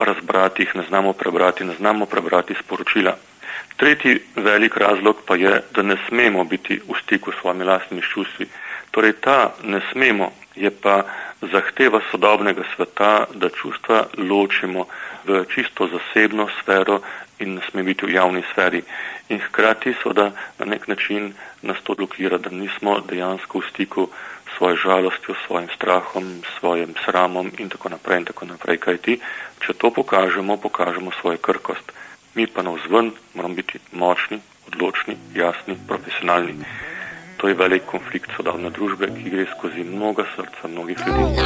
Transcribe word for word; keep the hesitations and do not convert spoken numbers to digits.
razbrati, jih ne znamo prebrati, ne znamo prebrati sporočila. Tretji velik razlog pa je, da ne smemo biti v stiku s svojimi lastnimi čustvi. Torej ta ne smemo je pa zahteva sodobnega sveta, da čustva ločimo v čisto zasebno sfero in ne sme biti v javni sferi. In hkrati seveda na nek način nas to blokira, da nismo dejansko v stiku s svojo žalostjo, s svojim strahom, s svojim sramom in tako naprej in tako naprej. Kajti, če to pokažemo, pokažemo svojo krhkost. Mi pa navzven moramo biti močni, odločni, jasni, profesionalni. To je velik konflikt sodobne družbe, ki gre skozi mnoga srca mnogih ljudi.